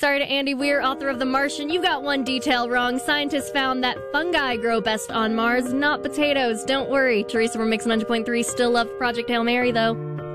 Sorry to Andy Weir, author of The Martian. You got one detail wrong. Scientists found that fungi grow best on Mars, not potatoes. Don't worry. Teresa from Mix 90.3 still loves Project Hail Mary, though.